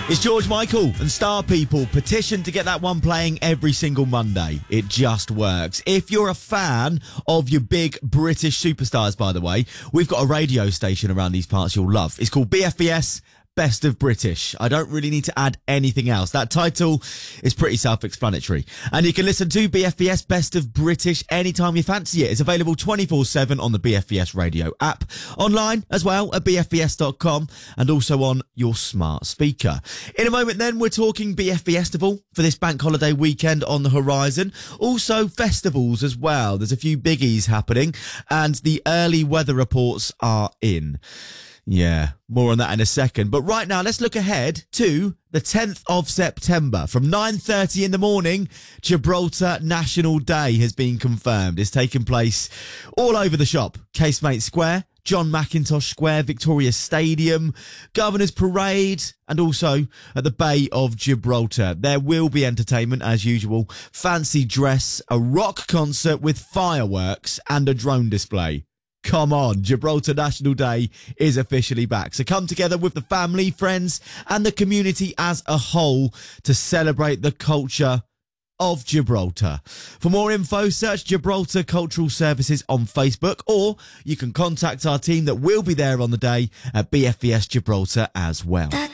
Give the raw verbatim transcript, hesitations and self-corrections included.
It's George Michael and Star People petition to get that one playing every single Monday. It just works. If you're a fan of your big British superstars, by the way, we've got a radio station around these parts you'll love. It's called B F B S Best of British. I don't really need to add anything else. That title is pretty self-explanatory. And you can listen to B F B S Best of British anytime you fancy it. It's available twenty-four seven on the B F B S radio app, online as well at b f b s dot com, and also on your smart speaker. In a moment then, we're talking B F B Festival for this bank holiday weekend on the horizon. Also festivals as well. There's a few biggies happening and the early weather reports are in. Yeah, more on that in a second. But right now, let's look ahead to the tenth of September. From nine thirty in the morning, Gibraltar National Day has been confirmed. It's taking place all over the shop. Casemate Square, John Mackintosh Square, Victoria Stadium, Governor's Parade, and also at the Bay of Gibraltar. There will be entertainment as usual, fancy dress, a rock concert with fireworks, and a drone display. Come on, Gibraltar National Day is officially back. So come together with the family, friends, and the community as a whole to celebrate the culture of Gibraltar. For more info, search Gibraltar Cultural Services on Facebook, or you can contact our team that will be there on the day at B F B S Gibraltar as well.